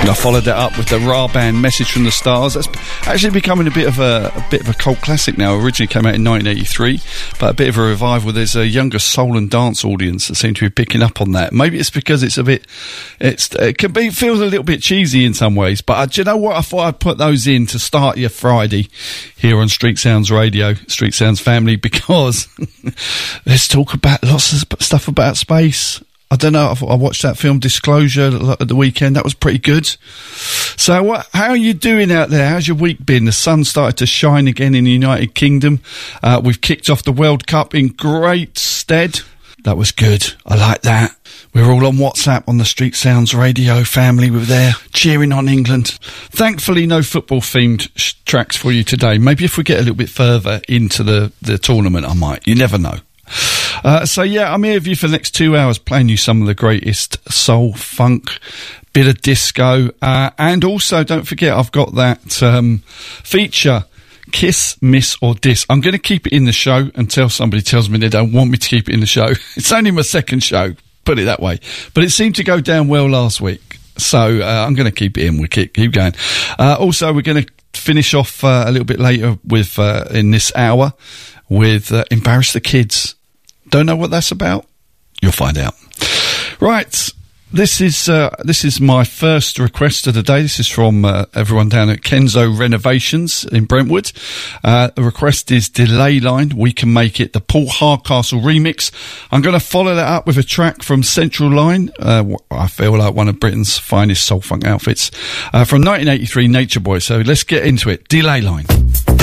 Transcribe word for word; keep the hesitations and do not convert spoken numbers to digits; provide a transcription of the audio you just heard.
I followed that up with the Ra Band, Message from the Stars. That's actually becoming a bit of a, a bit of a cult classic now. Originally came out in nineteen eighty-three, but a bit of a revival. There's a younger soul and dance audience that seem to be picking up on that. Maybe it's because it's a bit, it's it can be feels a little bit cheesy in some ways. But uh, do you know what? I thought I'd put those in to start your Friday here on Street Sounds Radio, Street Sounds Family, because let's talk about lots of stuff about space. I don't know, I watched that film Disclosure at the weekend. That was pretty good. So what, how are you doing out there? How's your week been? The sun started to shine again in the United Kingdom. Uh, we've kicked off the World Cup in great stead. That was good. I like that. We're all on WhatsApp on the Street Sounds Radio family. We're there cheering on England. Thankfully, no football-themed sh- tracks for you today. Maybe if we get a little bit further into the, the tournament, I might. You never know. Uh, so yeah, I'm here with you for the next two hours playing you some of the greatest soul, funk, bit of disco, uh, and also don't forget I've got that um, feature, Kiss, Miss or Diss. I'm going to keep it in the show until somebody tells me they don't want me to keep it in the show. It's only my second show, put it that way, but it seemed to go down well last week, so uh, I'm going to keep it in. We'll keep, keep going. Uh, also, we're going to finish off uh, a little bit later with uh, in this hour with uh, Embarrass the Kids. Don't know what that's about? You'll find out. Right, this is uh, this is my first request of the day. This is from uh, everyone down at Kenzo Renovations in Brentwood. Uh, the request is Delay Line, We Can Make It, the Paul Hardcastle remix. I'm going to follow that up with a track from Central Line. Uh, I feel like one of Britain's finest soul funk outfits. Uh, from nineteen eighty-three, Nature Boy. So let's get into it. Delay Line.